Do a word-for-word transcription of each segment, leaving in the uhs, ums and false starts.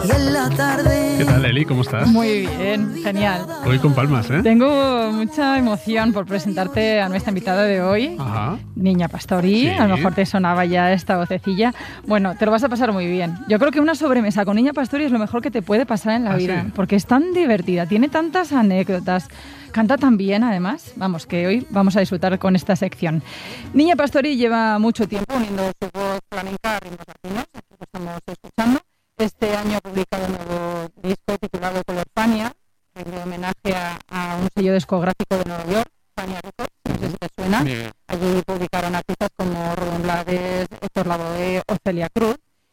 y en la tarde. ¿Qué tal, Eli? ¿Cómo estás? Muy bien, genial. Hoy con palmas, ¿eh? Tengo mucha emoción por presentarte a nuestra invitada de hoy, Ajá. Niña Pastori. Sí. A lo mejor te sonaba ya esta vocecilla. Bueno, te lo vas a pasar muy bien. Yo creo que una sobremesa con Niña Pastori es lo mejor que te puede pasar en la ¿Ah, vida, sí? porque es tan divertida, tiene tantas anécdotas, canta tan bien además. Vamos, que hoy vamos a disfrutar con esta sección. Niña Pastori lleva mucho tiempo uniendo su voz flamenca a ritmos latinos, aquí lo estamos escuchando. Este año ha publicado un nuevo disco titulado Color Fania, que rinde homenaje a, a un sello discográfico de Nueva York, Fania Records, no sé si te suena. Bien. Allí publicaron artistas como Rubén Blades, Héctor Lavoe o Celia Cruz.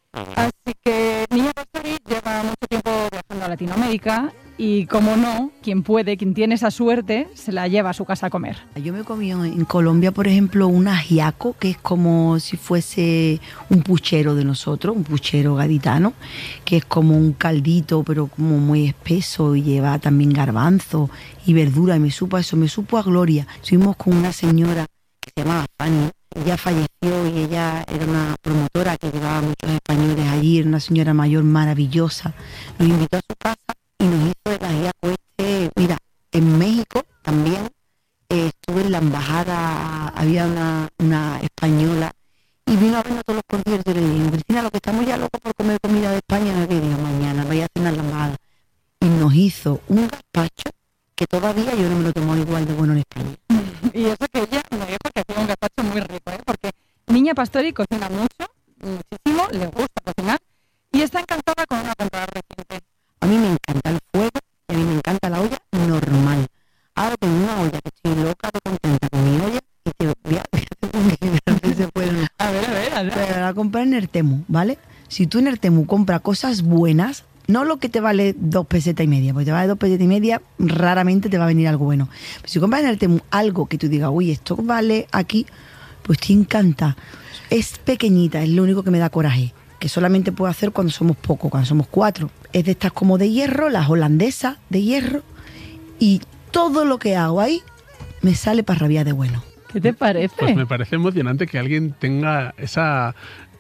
Así que Niña Pastori lleva mucho tiempo viajando a Latinoamérica y, como no, quien puede, quien tiene esa suerte, se la lleva a su casa a comer. Yo me comí en Colombia, por ejemplo, un ajiaco, que es como si fuese un puchero de nosotros, un puchero gaditano, que es como un caldito, pero como muy espeso, y lleva también garbanzo y verdura, y me supo a eso, me supo a gloria. Estuvimos con una señora que se llamaba Fanny, ella falleció y ella era una promotora que llevaba a muchos españoles allí, era una señora mayor maravillosa, nos invitó a su casa y nos hizo el ajiaco este. Mira, en México también eh, estuve en la embajada, había una, una española y vino a vernos todos los conciertos y le dije, Cristina, lo que estamos ya locos por comer comida de España, no que digo, mañana vaya a cenar la embajada. Y nos hizo un gazpacho que todavía yo no me lo tomo igual de bueno en España. Y eso que ella me dijo que hacía un gazpacho muy rico, ¿eh? Porque Niña Pastori cocina mucho, muchísimo, le gusta cocinar y está encantada con una temporada reciente. A mí me encanta el fuego y a mí me encanta la olla normal. Ahora tengo una olla que estoy loca de contenta con mi olla y te voy a, voy a hacer un vídeo, a ver si se puede, ¿no? A ver, a ver, a ver. Pero la voy a comprar en el Temu, ¿vale? Si tú en el Temu compras cosas buenas, no lo que te vale dos pesetas y media, porque te vale dos pesetas y media, raramente te va a venir algo bueno. Pero si compras en el Temu algo que tú digas, uy, esto vale aquí, pues te encanta. Es pequeñita, es lo único que me da coraje, que solamente puedo hacer cuando somos pocos, cuando somos cuatro. Es de estas como de hierro, las holandesas de hierro, y todo lo que hago ahí me sale para rabiar de bueno. ¿Qué te parece? Pues me parece emocionante que alguien tenga esa...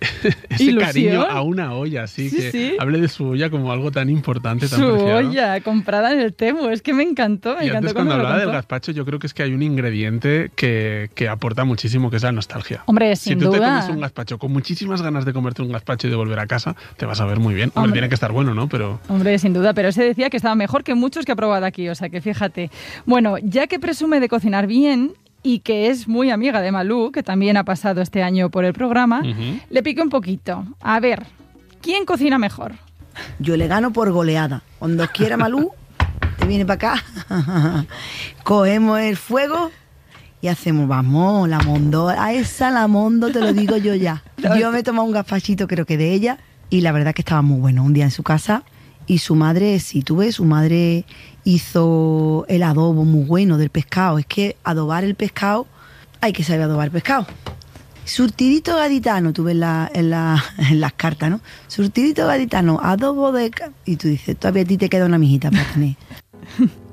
ese Ilusión. cariño a una olla, así Sí, que sí. hable de su olla como algo tan importante, tan Su preciado. olla comprada en el Temu, es que me encantó, me Y encantó antes, cuando me lo hablaba del contó. gazpacho, yo creo que es que hay un ingrediente que, que aporta muchísimo, que es la nostalgia. Hombre, Si sin tú te duda. comes un gazpacho con muchísimas ganas de comerte un gazpacho y de volver a casa, te vas a ver muy bien. Hombre, Hombre. tiene que estar bueno, ¿no? Pero Hombre, sin duda, pero se decía que estaba mejor que muchos que ha probado aquí, o sea que fíjate. Bueno, ya que presume de cocinar bien y que es muy amiga de Malú, que también ha pasado este año por el programa, Ujú. le piqué un poquito. A ver, ¿quién cocina mejor? Yo le gano por goleada. Cuando quiera Malú, te viene para acá, cogemos el fuego y hacemos, vamos, la mondo, a esa la mondo, te lo digo yo ya. Yo me he tomado un gazpachito, creo que de ella, y la verdad que estaba muy bueno. Un día en su casa, y su madre, si tú ves, su madre hizo el adobo muy bueno del pescado. Es que adobar el pescado, hay que saber adobar el pescado. Surtidito gaditano, tú ves la, en, la, en las cartas, ¿no? Surtidito gaditano, adobo de... ca- Y tú dices, todavía a ti te queda una mijita para tener.